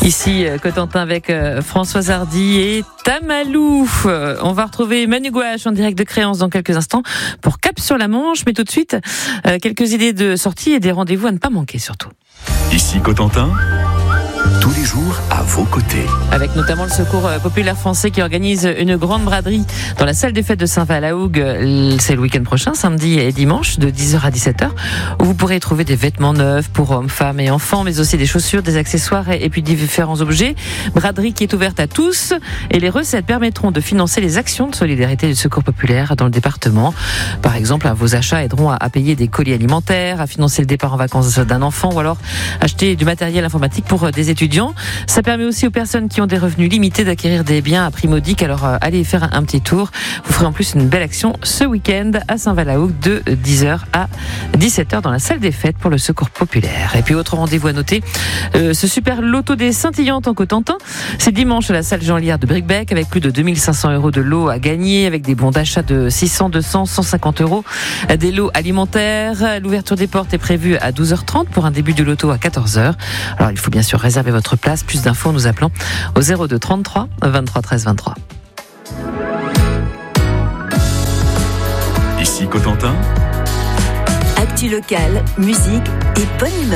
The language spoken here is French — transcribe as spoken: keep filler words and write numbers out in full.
Ici, Cotentin avec Françoise Hardy et Tamalou. On va retrouver Manu Gouache en direct de Créance dans quelques instants pour Cap sur la Manche. Mais tout de suite, quelques idées de sortie et des rendez-vous à ne pas manquer surtout. Ici Cotentin, tous les jours à vos côtés. Avec notamment le Secours populaire français qui organise une grande braderie dans la salle des fêtes de Saint-Val-la-Hougue. C'est le week-end prochain, samedi et dimanche, de dix heures à dix-sept heures, où vous pourrez trouver des vêtements neufs pour hommes, femmes et enfants, mais aussi des chaussures, des accessoires et puis différents objets. Braderie qui est ouverte à tous et les recettes permettront de financer les actions de solidarité du Secours populaire dans le département. Par exemple, vos achats aideront à payer des colis alimentaires, à financer le départ en vacances d'un enfant ou alors acheter du matériel informatique pour des étudiants. Ça permet aussi aux personnes qui ont des revenus limités d'acquérir des biens à prix modique. Alors euh, allez faire un, un petit tour. Vous ferez en plus une belle action ce week-end à Saint-Val-la-Hougue de dix heures à dix-sept heures dans la salle des fêtes pour le Secours populaire. Et puis autre rendez-vous à noter, euh, ce super loto des Scintillantes en Cotentin. C'est dimanche à la salle Jean Liard de Bricbec avec plus de deux mille cinq cents euros de lots à gagner, avec des bons d'achat de six cents, deux cents, cent cinquante euros, des lots alimentaires. L'ouverture des portes est prévue à douze heures trente pour un début du loto à quatorze heures. Alors il faut bien sûr réserver votre place. Plus d'infos en nous appelant au zéro deux trente-trois vingt-trois treize vingt-trois. Ici Cotentin, actu locale, musique et bonne humeur.